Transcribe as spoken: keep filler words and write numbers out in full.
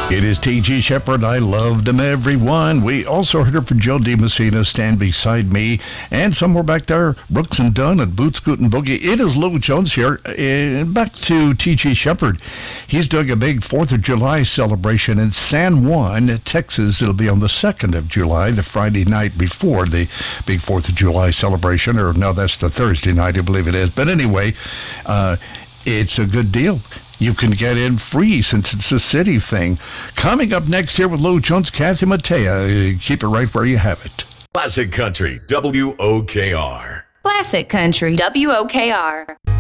It is T G Shepherd. I loved them, everyone. We also heard it from Joe DiMessina, Stand Beside Me, and somewhere back there, Brooks and Dunn and Boots Scoot and Boogie. It is Lou Jones here. Uh, back to T G Shepherd. He's doing a big fourth of July celebration in San Juan, Texas. It'll be on the second of July, the Friday night before the big fourth of July celebration. Or no, that's the Thursday night, I believe it is. But anyway, uh, it's a good deal. You can get in free since it's a city thing. Coming up next here with Lou Jones, Kathy Mattea. Keep it right where you have it. Classic Country, W O K R. Classic Country, W O K R.